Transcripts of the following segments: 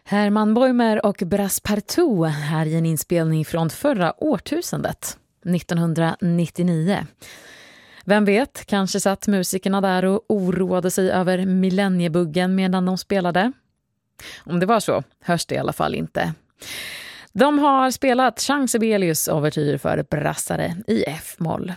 Herman Boimer och Brass Partout här i en inspelning från förra årtusendet, 1999. Vem vet, kanske satt musikerna där och oroade sig över millenniebuggen medan de spelade. Om det var så, hörs det i alla fall inte. De har spelat Chang Sibelius overtyr för brassare i F-moll.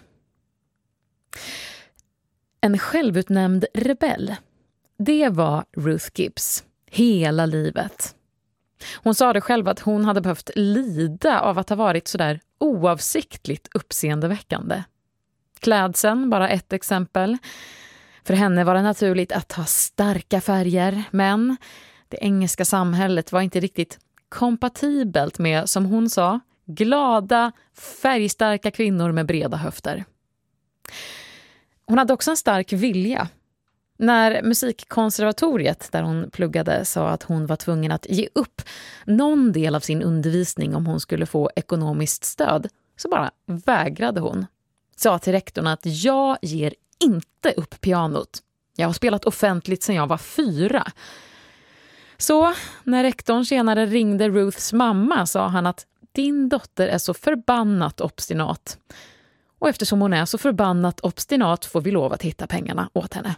En självutnämnd rebell, det var Ruth Gibbs hela livet. Hon sa det själv att hon hade behövt lida av att ha varit sådär oavsiktligt uppseendeväckande. Klädseln, bara ett exempel. För henne var det naturligt att ha starka färger, men det engelska samhället var inte riktigt kompatibelt med, som hon sa, glada, färgstarka kvinnor med breda höfter. Hon hade också en stark vilja. När musikkonservatoriet där hon pluggade sa att hon var tvungen att ge upp någon del av sin undervisning om hon skulle få ekonomiskt stöd, så bara vägrade hon. Sa till rektorn att jag ger inte upp pianot. Jag har spelat offentligt sedan jag var 4. Så när rektorn senare ringde Ruths mamma sa han att din dotter är så förbannat obstinat. Och eftersom hon är så förbannat obstinat får vi lov att hitta pengarna åt henne.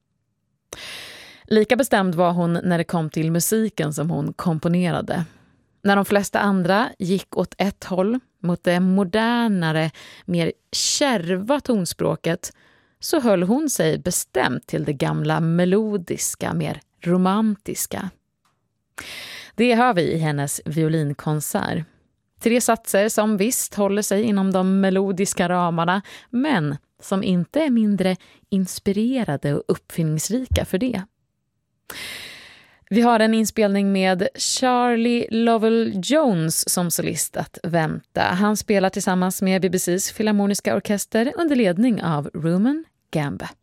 Lika bestämd var hon när det kom till musiken som hon komponerade. När de flesta andra gick åt ett håll, mot det modernare, mer kärva tonspråket, så höll hon sig bestämt till det gamla melodiska, mer romantiska. Det hör vi i hennes violinkonsert. 3 satser som visst håller sig inom de melodiska ramarna, men som inte är mindre inspirerade och uppfinningsrika för det. Vi har en inspelning med Charlie Lovell Jones som solist att vänta. Han spelar tillsammans med BBC:s Filharmoniska orkester under ledning av Rumen Gambe.